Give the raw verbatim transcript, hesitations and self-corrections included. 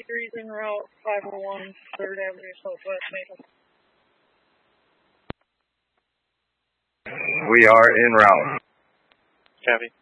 thirty-three is en route, five oh one, third Avenue Southwest, Maple. We are en route. Copy.